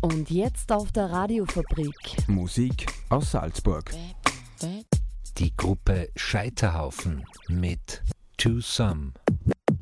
Und jetzt auf der Radiofabrik. Musik aus Salzburg. Die Gruppe Scheiterhaufen mit To Some.